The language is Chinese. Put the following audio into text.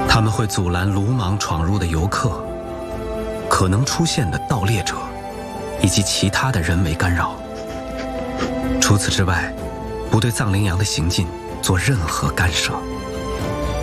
他们会阻拦鲁莽闯入的游客，可能出现的盗猎者，以及其他的人为干扰。除此之外，不对藏羚羊的行进做任何干涉。